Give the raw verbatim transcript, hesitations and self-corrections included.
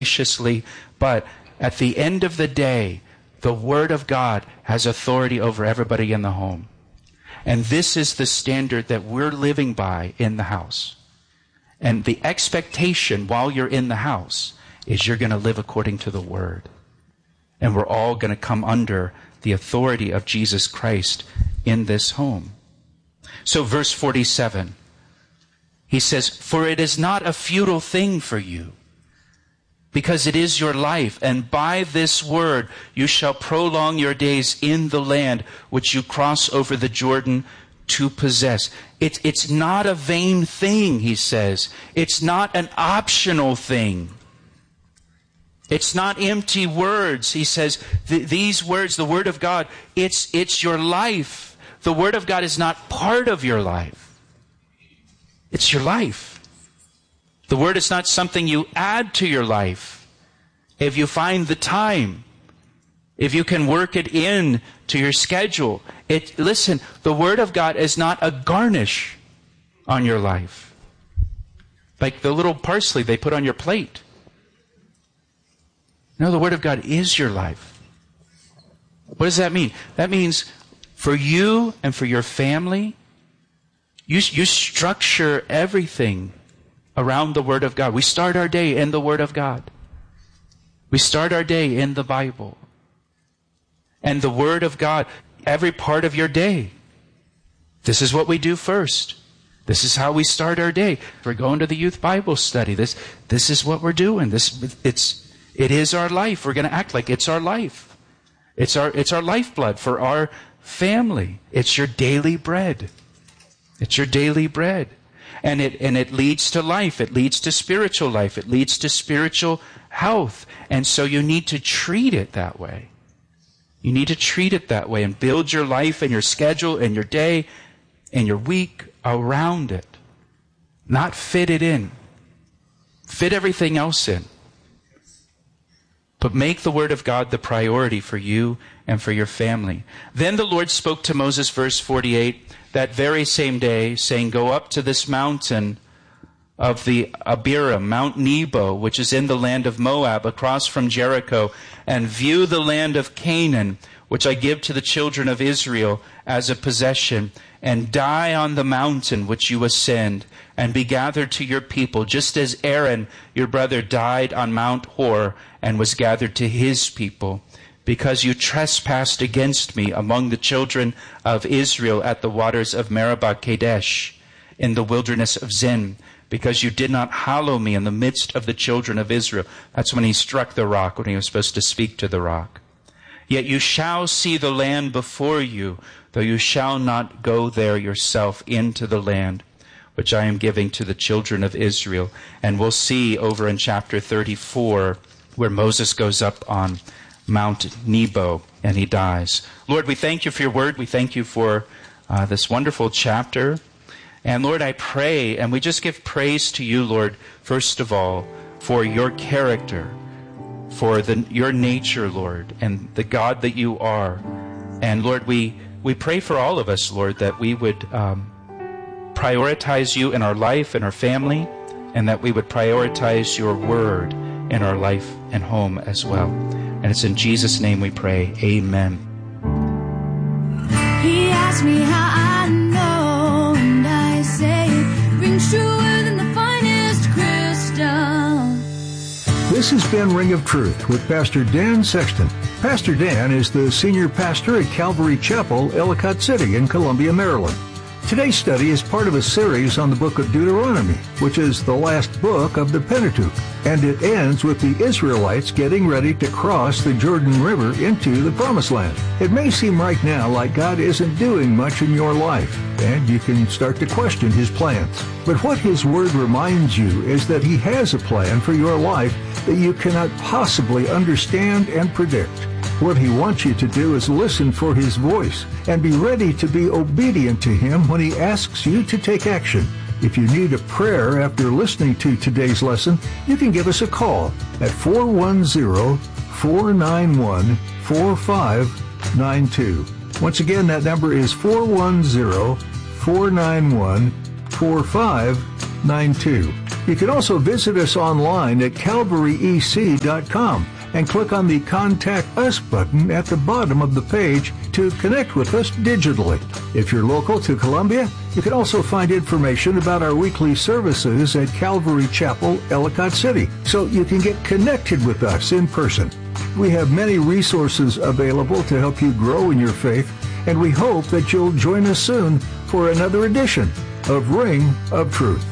graciously, but at the end of the day, the Word of God has authority over everybody in the home. And this is the standard that we're living by in the house. And the expectation while you're in the house is you're going to live according to the Word. And we're all going to come under the authority of Jesus Christ in this home. So verse forty-seven, he says, "For it is not a futile thing for you, because it is your life, and by this word you shall prolong your days in the land which you cross over the Jordan to possess." It, it's not a vain thing, he says. It's not an optional thing. It's not empty words. He says, th- these words, the Word of God, it's, it's your life. The Word of God is not part of your life. It's your life. The Word is not something you add to your life. If you find the time, if you can work it in to your schedule. It, listen, the Word of God is not a garnish on your life. Like the little parsley they put on your plate. No, the Word of God is your life. What does that mean? That means for you and for your family, you, you structure everything around the Word of God. We start our day in the Word of God. We start our day in the Bible. And the Word of God, every part of your day. This is what we do first. This is how we start our day. We're going to the youth Bible study. This, this is what we're doing. This, it's, it is our life. We're going to act like it's our life. It's our, it's our lifeblood for our family. It's your daily bread. It's your daily bread. And it, and it leads to life. It leads to spiritual life. It leads to spiritual health. And so you need to treat it that way. You need to treat it that way and build your life and your schedule and your day and your week around it. Not fit it in. Fit everything else in. But make the Word of God the priority for you and for your family. Then the Lord spoke to Moses, verse forty-eight, that very same day, saying, "Go up to this mountain of the Abiram, Mount Nebo, which is in the land of Moab, across from Jericho, and view the land of Canaan, which I give to the children of Israel as a possession, and die on the mountain which you ascend, and be gathered to your people, just as Aaron, your brother, died on Mount Hor, and was gathered to his people, because you trespassed against me among the children of Israel at the waters of Meribah Kadesh, in the wilderness of Zin, because you did not hallow me in the midst of the children of Israel." That's when he struck the rock, when he was supposed to speak to the rock. "Yet you shall see the land before you, though you shall not go there yourself into the land which I am giving to the children of Israel." And we'll see over in chapter thirty-four where Moses goes up on Mount Nebo and he dies. Lord, we thank you for your word. We thank you for uh, this wonderful chapter. And Lord, I pray, and we just give praise to you, Lord, first of all, for your character, for the, your nature, Lord, and the God that you are. And Lord, we, we pray for all of us, Lord, that we would um, prioritize you in our life and our family, and that we would prioritize your word in our life and home as well. And it's in Jesus' name we pray. Amen. He asked me how I know, and I say it rings truer than the finest crystal. This has been Ring of Truth with Pastor Dan Sexton. Pastor Dan is the senior pastor at Calvary Chapel, Ellicott City in Columbia, Maryland. Today's study is part of a series on the book of Deuteronomy, which is the last book of the Pentateuch, and it ends with the Israelites getting ready to cross the Jordan River into the Promised Land. It may seem right now like God isn't doing much in your life, and you can start to question His plans. But what His Word reminds you is that He has a plan for your life that you cannot possibly understand and predict. What He wants you to do is listen for His voice and be ready to be obedient to Him when He asks you to take action. If you need a prayer after listening to today's lesson, you can give us a call at four one zero, four nine one, four five nine two. Once again, that number is four one zero, four nine one, four five nine two. You can also visit us online at calvary e c dot com and click on the Contact Us button at the bottom of the page to connect with us digitally. If you're local to Columbia, you can also find information about our weekly services at Calvary Chapel, Ellicott City, so you can get connected with us in person. We have many resources available to help you grow in your faith, and we hope that you'll join us soon for another edition of Ring of Truth.